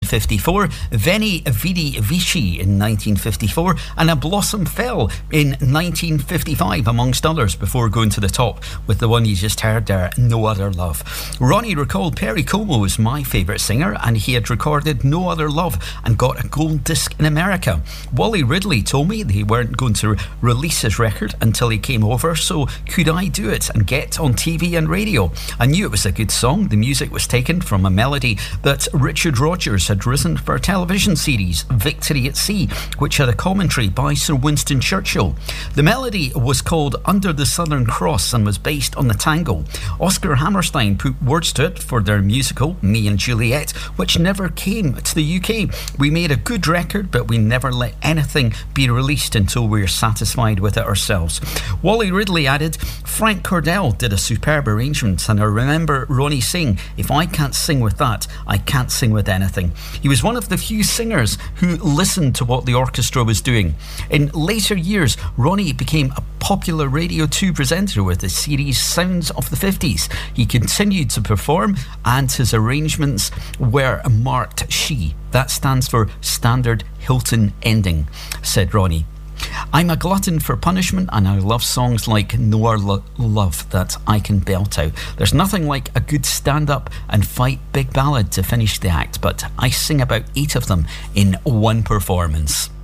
1954, Veni Vidi Vici in 1954, and A Blossom Fell in 1955, amongst others, before going to the top with the one you just heard there, No Other Love. Ronnie recalled Perry Como was my favourite singer, and he had recorded No Other Love and got a gold disc in America. Wally Ridley told me they weren't going to release his record until he came over, so could I do it and get on TV and radio? I knew it was a good song. The music was taken from a melody that Richard Rodgers had written for a television series, Victory at Sea, which had a commentary by Sir Winston Churchill. The melody was called Under the Southern Cross and was based on the tango. Oscar Hammerstein put words to it for their musical, Me and Juliet, which never came to the UK. We made a good record, but we never let anything be released until we were satisfied with it ourselves. Wally Ridley added, Frank Cordell did a superb arrangement, and I remember Ronnie saying, if I can't sing with that, I can't sing with anything. He was one of the few singers who listened to what the orchestra was doing. In later years, Ronnie became a popular Radio 2 presenter with the series Sounds of the 50s. He continued to perform, and his arrangements were marked SHE. That stands for Standard Hilton Ending, said Ronnie. I'm a glutton for punishment, and I love songs like No Other Love that I can belt out. There's nothing like a good stand-up and fight big ballad to finish the act, but I sing about 8 of them in one performance.